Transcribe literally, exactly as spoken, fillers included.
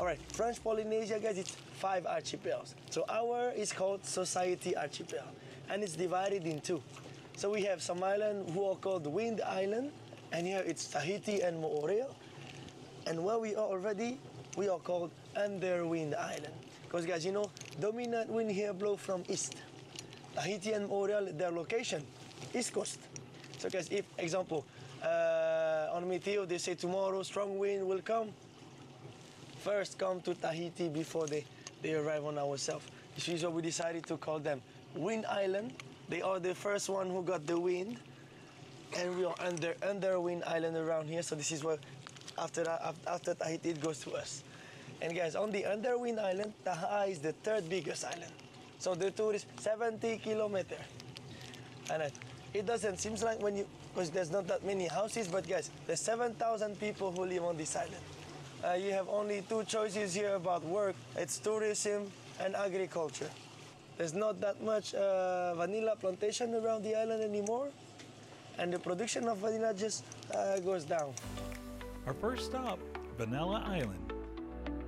right, French Polynesia, guys, it's five archipels. So our is called Society Archipel, and it's divided in two. So we have some island who are called Wind Island, and here it's Tahiti and Moorea. And where we are already, we are called Underwind Island. Because guys, you know, dominant wind here blow from east. Tahiti and Moorea, their location, east coast. So guys, if, example, uh, on Meteo, they say tomorrow strong wind will come, first come to Tahiti before they, they arrive on our south. This is why we decided to call them Wind Island. They are the first one who got the wind, and we are under under Wind Island around here. So this is where after that, after Tahiti, it goes to us. And guys, on the Underwind Island, Taha is the third biggest island. So the tour is seventy kilometers. And it doesn't seem like when you, because there's not that many houses, but guys, there's seven thousand people who live on this island. Uh, you have only two choices here about work. It's tourism and agriculture. There's not that much uh, vanilla plantation around the island anymore, and the production of vanilla just uh, goes down. Our first stop, Vanilla Island.